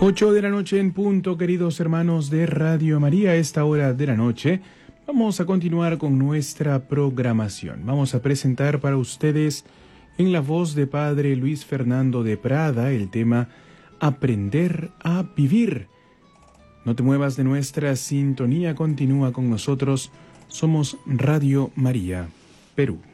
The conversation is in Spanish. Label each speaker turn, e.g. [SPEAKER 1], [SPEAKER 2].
[SPEAKER 1] 8 de la noche en punto, queridos hermanos de Radio María. A esta hora de la noche vamos a continuar con nuestra programación. Vamos a presentar para ustedes, en la voz de Padre Luis Fernando de Prada, el tema Aprender a Vivir. No te muevas de nuestra sintonía, continúa con nosotros. Somos Radio María, Perú.